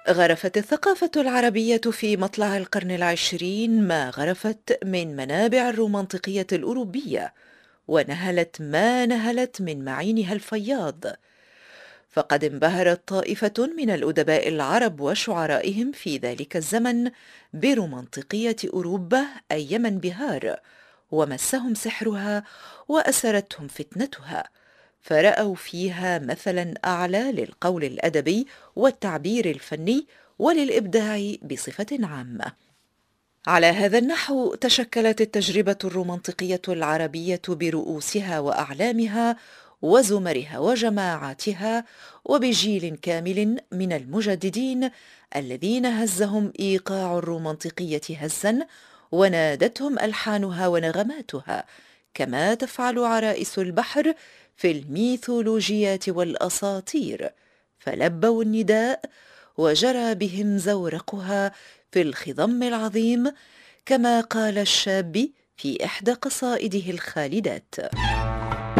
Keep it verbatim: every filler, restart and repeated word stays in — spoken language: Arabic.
غرفت الثقافة العربية في مطلع القرن العشرين ما غرفت من منابع الرومانطقية الأوروبية، ونهلت ما نهلت من معينها الفياض. فقد انبهرت طائفة من الأدباء العرب وشعرائهم في ذلك الزمن برومانطقية أوروبا أيما انبهار، ومسهم سحرها وأسرتهم فتنتها، فرأوا فيها مثلا أعلى للقول الأدبي والتعبير الفني وللإبداع بصفة عامة. على هذا النحو تشكلت التجربة الرومانطقية العربية برؤوسها وأعلامها وزمرها وجماعاتها، وبجيل كامل من المجددين الذين هزهم إيقاع الرومانطقية هزا، ونادتهم ألحانها ونغماتها كما تفعل عرائس البحر في الميثولوجيات والأساطير، فلبوا النداء وجرى بهم زورقها في الخضم العظيم، كما قال الشاب في إحدى قصائده الخالدات: